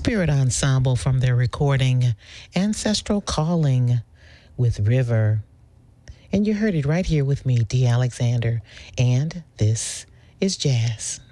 Spirit Ensemble from their recording Ancestral Calling with River. And you heard it right here with me, Dee Alexander. And this is Jazz.